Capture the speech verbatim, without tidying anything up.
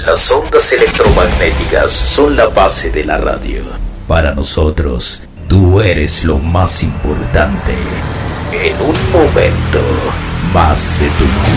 Las ondas electromagnéticas son la base de la radio. Para nosotros, tú eres lo más importante. En un momento, más de tu vida.